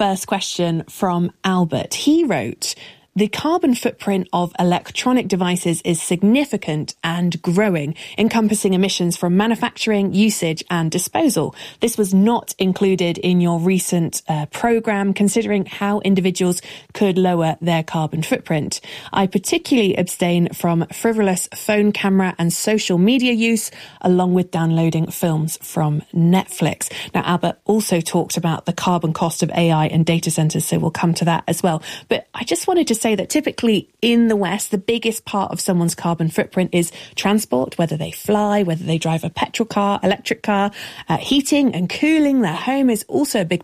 first question from Albert. He wrote, the carbon footprint of electronic devices is significant and growing, encompassing emissions from manufacturing, usage and disposal. This was not included in your recent programme, considering how individuals could lower their carbon footprint. I particularly abstain from frivolous phone camera and social media use, along with downloading films from Netflix. Now, Albert also talked about the carbon cost of AI and data centres, so we'll come to that as well. But I just wanted to say that typically in the West, the biggest part of someone's carbon footprint is transport, whether they fly, whether they drive a petrol car, electric car, heating and cooling their home is also a big